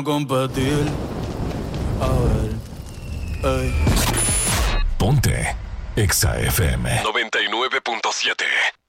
Compartir. A ver. Ay. Ponte Exa FM 99.7.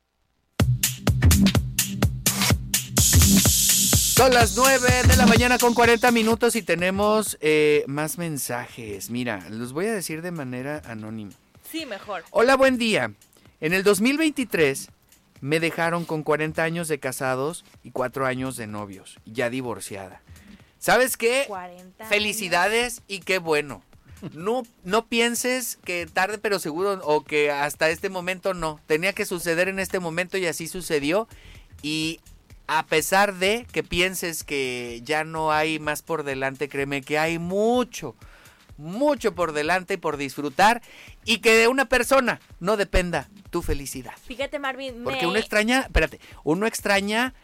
Son las 9 de la mañana con 40 minutos y tenemos más mensajes. Mira, los voy a decir de manera anónima. Sí, mejor. Hola, buen día. En el 2023 me dejaron con 40 años de casados y 4 años de novios, ya divorciada. ¿Sabes qué? 40 Felicidades años. y qué bueno. No pienses que tarde pero seguro o que hasta este momento no. Tenía que suceder en este momento y así sucedió. Y a pesar de que pienses que ya no hay más por delante, créeme que hay mucho por delante y por disfrutar. Y que de una persona no dependa tu felicidad. Fíjate, Marvin, Porque uno extraña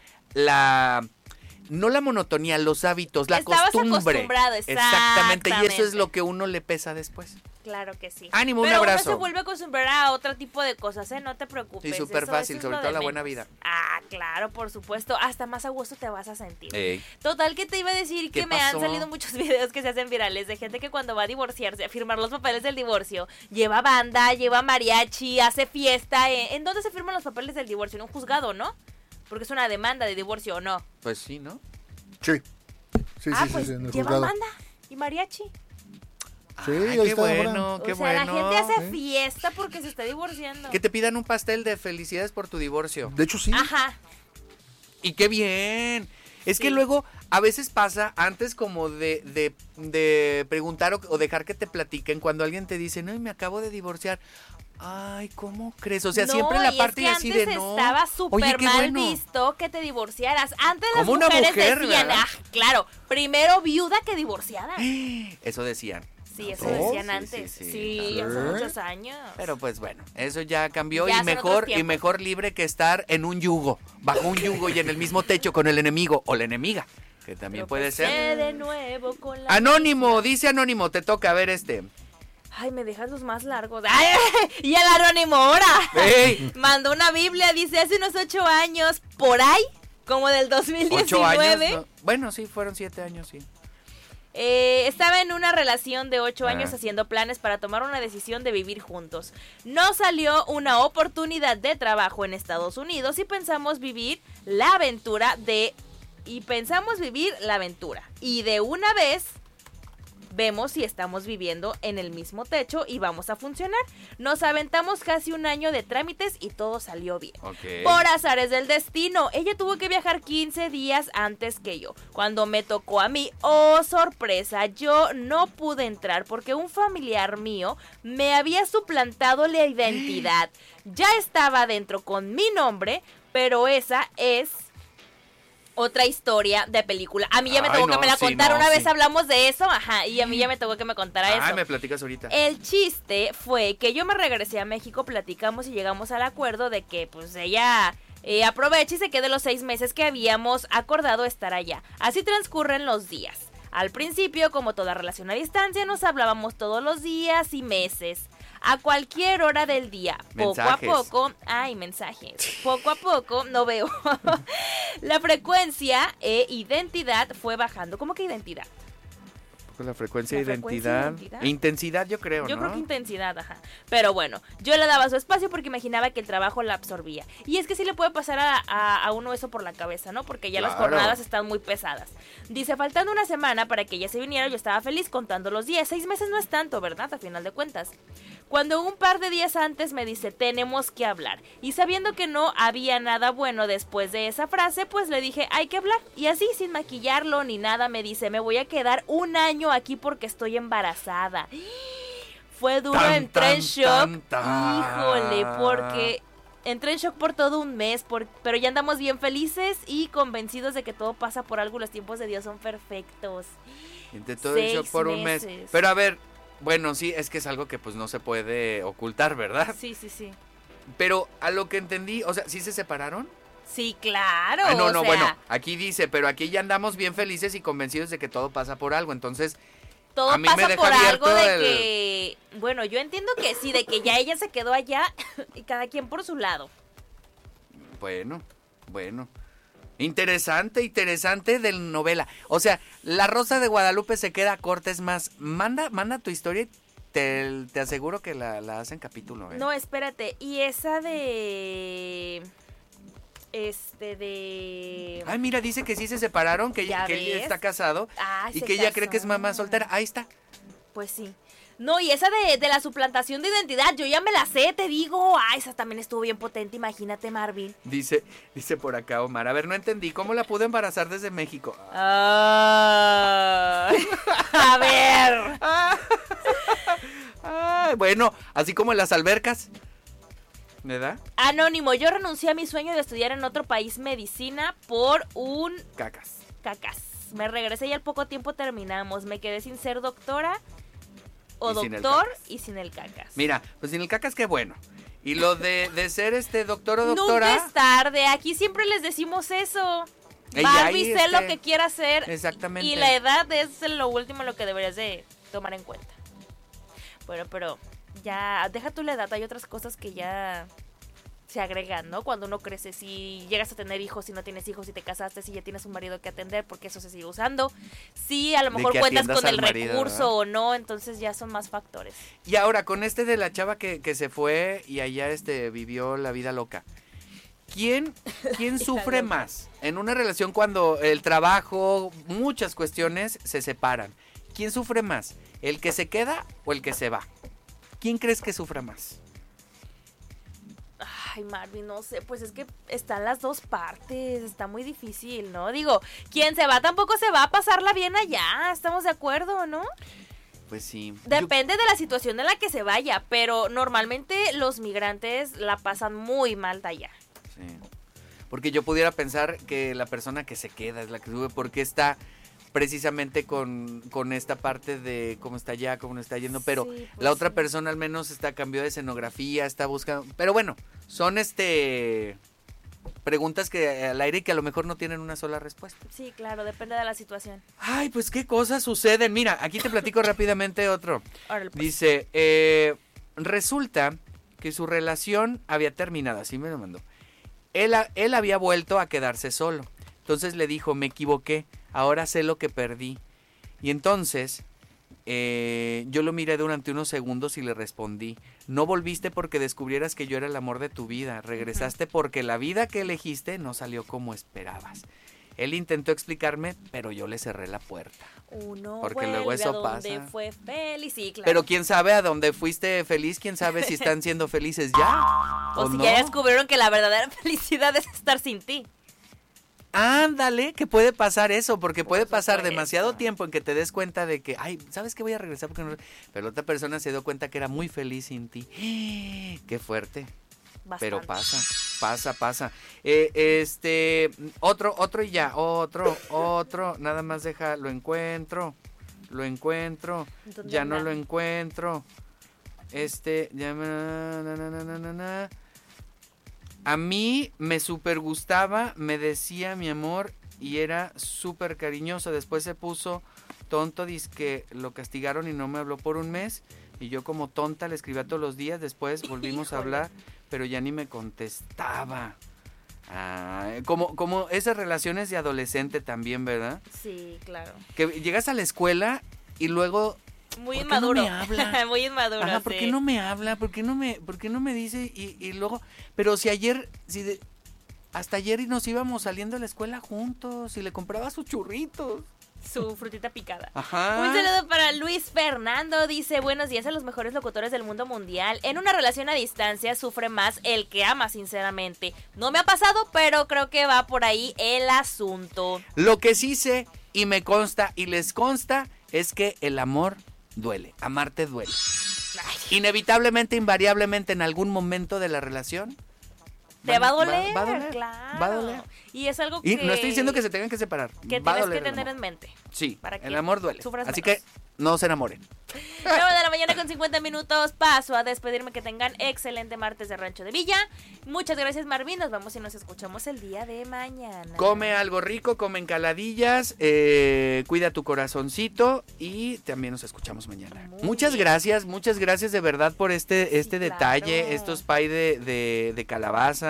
no la monotonía, los hábitos, la Estabas costumbre. Acostumbrado, exactamente. Y eso es lo que uno le pesa después. Claro que sí. Ánimo, pero un abrazo. Uno se vuelve a acostumbrar a otro tipo de cosas, ¿eh? No te preocupes. Sí, súper fácil, es sobre lo todo de la buena menos. vida. Ah, claro, por supuesto. Hasta más a gusto te vas a sentir. Ey. Total, que te iba a decir ¿Qué que me han pasó? salido muchos videos que se hacen virales de gente que cuando va a divorciarse, a firmar los papeles del divorcio, lleva banda, lleva mariachi, hace fiesta. ¿En dónde se firman los papeles del divorcio? En un juzgado, ¿no? Porque es una demanda de divorcio, ¿o no? Pues sí, ¿no? Sí. Sí, Pues en el lleva juzgado. banda y mariachi. Sí, Ay, ahí qué está, bueno, qué O sea, bueno. la gente hace ¿eh? fiesta porque se está divorciando. Que te pidan un pastel de felicidades por tu divorcio. De hecho, sí. Ajá. Y qué bien. Es Sí. que luego a veces pasa antes como de preguntar o dejar que te platiquen cuando alguien te dice, no, me acabo de divorciar. Ay, ¿cómo crees? O sea, No, siempre la y parte es que así antes de no. estaba Oye, súper qué mal bueno. visto que te divorciaras. Antes las Como una mujeres mujer, decían, ¿verdad? claro, primero viuda que divorciada. Eso decían. Sí, eso ¿No? decían Sí, antes. sí, Sí, sí, hace claro. muchos años. Pero pues bueno, eso ya cambió Ya y son mejor otros tiempos. mejor libre que estar en un yugo, bajo un yugo y en el mismo techo con el enemigo o la enemiga, que también puede Tropecé ser. de nuevo con la Anónimo, dice Anónimo, te toca ver este. Ay, me dejas los más largos. Ay, y el anónimo ahora. ¡Ey! Mandó una Biblia, dice, hace unos 8 años, por ahí, como del 2019. 8 años. No, bueno, sí, fueron 7 años, sí. Estaba en una relación de 8 años Ah. haciendo planes para tomar una decisión de vivir juntos. No salió una oportunidad de trabajo en Estados Unidos y pensamos vivir la aventura. Y de una vez vemos si estamos viviendo en el mismo techo y vamos a funcionar. Nos aventamos casi un año de trámites y todo salió bien. Ok. Por azares del destino, ella tuvo que viajar 15 días antes que yo. Cuando me tocó a mí, oh sorpresa, yo no pude entrar porque un familiar mío me había suplantado la identidad. Ya estaba dentro con mi nombre, pero esa es otra historia de película. A mí ya me Ay, tocó no, que me la sí, contara. no, Una vez sí. hablamos de eso, ajá, y a mí ya me tocó que me contara eso. Ay, me platicas ahorita. El chiste fue que yo me regresé a México, platicamos y llegamos al acuerdo de que pues ella aproveche y se quede los 6 meses que habíamos acordado estar allá. Así transcurren los días. Al principio, como toda relación a distancia, nos hablábamos todos los días y meses. A cualquier hora del día, Mensajes. poco a poco, no veo. La frecuencia e identidad fue bajando. ¿Cómo que identidad? La frecuencia La de frecuencia identidad. de identidad. Intensidad, yo creo, Yo ¿no? creo que intensidad, ajá. Pero bueno, yo le daba su espacio porque imaginaba que el trabajo la absorbía. Y es que sí le puede pasar a uno eso por la cabeza, ¿no? Porque ya las Claro. jornadas están muy pesadas. Dice, faltando una semana para que ella se viniera, yo estaba feliz contando los días. 6 meses no es tanto, ¿verdad? A final de cuentas. Cuando un par de días antes me dice, tenemos que hablar. Y sabiendo que no había nada bueno después de esa frase, pues le dije, hay que hablar. Y así, sin maquillarlo ni nada, me dice, me voy a quedar un año aquí porque estoy embarazada. Fue duro, Tan, entré en tan, shock. tan, tan. Híjole, porque entré en shock por todo un mes, pero ya andamos bien felices y convencidos de que todo pasa por algo. Los tiempos de Dios son perfectos. Entre todo el 6 shock por un mes. meses. Pero a ver, bueno, sí, es que es algo que pues no se puede ocultar, ¿verdad? Sí, sí, sí. Pero a lo que entendí, o sea, ¿sí se separaron? Sí, claro. Ah, no, o no, sea, bueno, aquí dice, pero aquí ya andamos bien felices y convencidos de que todo pasa por algo, entonces todo a mí me pasa deja por algo abierto de el- que, bueno, yo entiendo que sí, de que ya ella se quedó allá y cada quien por su lado. bueno. Interesante de novela. O sea, La Rosa de Guadalupe se queda corta, es más, manda tu historia y te aseguro que la hacen capítulo, ¿eh? No, espérate, y esa de... Ay, mira, dice que sí se separaron, que él está casado y que ella cree que es mamá soltera. Ahí está. Pues sí. No, y esa de la suplantación de identidad, yo ya me la sé, te digo. Esa también estuvo bien potente, imagínate, Marvin. Dice por acá Omar, a ver, no entendí, ¿cómo la pude embarazar desde México? A ver. Bueno, así como en las albercas, ¿verdad? Anónimo, yo renuncié a mi sueño de estudiar en otro país medicina por un... Cacas. Me regresé y al poco tiempo terminamos. Me quedé sin ser doctora o Y sin el doctor cacas. y sin el cacas. Mira, pues sin el cacas, qué bueno. Y lo de ser doctor o doctora... Nunca es tarde, aquí siempre les decimos eso. Ella Barbie, ahí, sé lo que quiera hacer. Exactamente. Y la edad es lo último lo que deberías de tomar en cuenta. Bueno, pero ya, deja tú la edad, hay otras cosas que ya se agregan, ¿no? Cuando uno crece, si llegas a tener hijos, si no tienes hijos, si te casaste, si ya tienes un marido que atender, porque eso se sigue usando. Sí, a lo De mejor que cuentas atiendas con el al marido, recurso ¿verdad? o no, entonces ya son más factores. Y ahora, con de la chava que se fue y allá vivió la vida loca. ¿Quién sufre loca. más en una relación cuando el trabajo, muchas cuestiones se separan? ¿Quién sufre más? ¿El que se queda o el que se va? ¿Quién crees que sufra más? Ay, Marvin, no sé, pues es que están las dos partes, está muy difícil, ¿no? Digo, quien se va tampoco se va a pasarla bien allá, ¿estamos de acuerdo, no? Pues sí. Depende de la situación en la que se vaya, pero normalmente los migrantes la pasan muy mal de allá. Sí. Porque yo pudiera pensar que la persona que se queda es la que sube porque está precisamente con esta parte de cómo está allá, cómo no está yendo, pero Sí, pues la otra sí. persona al menos cambió de escenografía, está buscando, pero bueno, son preguntas que al aire y que a lo mejor no tienen una sola respuesta. Sí, claro, depende de la situación. Ay, pues qué cosas suceden. Mira, aquí te platico rápidamente otro. Órale, pues. Dice, resulta que su relación había terminado, así me lo mandó. Él había vuelto a quedarse solo. Entonces le dijo, me equivoqué, ahora sé lo que perdí. Y entonces yo lo miré durante unos segundos y le respondí, no volviste porque descubrieras que yo era el amor de tu vida, regresaste porque la vida que elegiste no salió como esperabas. Él intentó explicarme, pero yo le cerré la puerta. Uno Porque vuelve luego eso a donde pasa. fue feliz, sí, claro. Pero quién sabe a dónde fuiste feliz, quién sabe si están siendo felices ya. O si no. ya descubrieron que la verdadera felicidad es estar sin ti. Ándale, que puede pasar eso, porque puede pasar supuesto. demasiado tiempo en que te des cuenta de que, ay, ¿sabes qué? Voy a regresar porque no... Pero la otra persona se dio cuenta que era muy feliz sin ti. Qué fuerte. Bastante. Pero pasa. Otro y ya, otro, nada más deja, lo encuentro, ¿Dónde ya no anda? lo encuentro. Ya me... A mí me súper gustaba, me decía mi amor y era súper cariñoso. Después se puso tonto, dizque lo castigaron y no me habló por un mes. Y yo como tonta le escribía todos los días. Después volvimos a Híjole. hablar, pero ya ni me contestaba. Como esas relaciones de adolescente también, ¿verdad? Sí, claro. Que llegas a la escuela y luego... Muy ¿por qué no inmaduro. me habla? Muy inmaduro, Ajá, ¿por sí. qué no me habla? ¿Por qué no me dice? Y luego, pero si ayer, hasta ayer nos íbamos saliendo a la escuela juntos y le compraba sus churritos. Su frutita picada. Ajá. Un saludo para Luis Fernando, dice, buenos días a los mejores locutores del mundo mundial. En una relación a distancia sufre más el que ama, sinceramente. No me ha pasado, pero creo que va por ahí el asunto. Lo que sí sé y me consta y les consta es que el amor duele, amarte duele. Ay, Inevitablemente, invariablemente en algún momento de la relación. te va a doler, va a doler, claro. va a doler. Y es algo que... Y no estoy diciendo que se tengan que separar. que va a tienes doler que el tener amor. en mente. Sí, para que el amor duele. sufras Así menos. que no se enamoren. 9 de la mañana con 50 minutos. Paso a despedirme. Que tengan excelente martes de Rancho de Villa. Muchas gracias, Marvin. Nos vamos y nos escuchamos el día de mañana. Come algo rico, come encaladillas, cuida tu corazoncito y también nos escuchamos mañana. Muy Muchas gracias de verdad por este Sí, detalle, claro. estos pay de calabaza.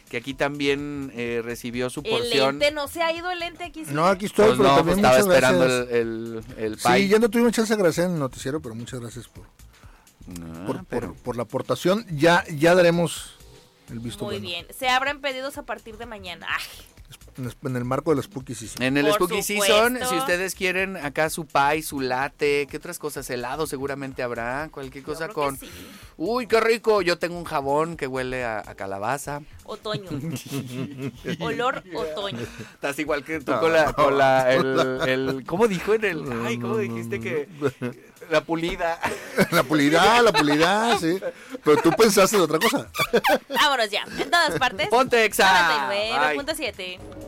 que aquí también recibió su El porción. lente, no se ha ido el lente aquí. Sí. No, aquí estoy, Pues pero no, también pues estaba muchas esperando gracias. el pay. Sí, ya no tuvimos chance de agradecer en el noticiero, pero muchas gracias por la aportación. Ya daremos el visto Muy bueno. bien. Se abren pedidos a partir de mañana. Ay, En el marco del Spooky Season. En el Por Spooky supuesto. Season, si ustedes quieren acá su pie, su latte, ¿qué otras cosas? Helado seguramente habrá, cualquier yo cosa creo con... que sí. Uy, qué rico, yo tengo un jabón que huele a calabaza. Otoño. Olor otoño. Estás igual que tú con el ¿cómo dijo en el? Ay, ¿cómo dijiste que? La pulida. La pulida, sí. Pero tú pensaste de otra cosa. Vámonos ya. En todas partes. Ponte Exa. 99.7.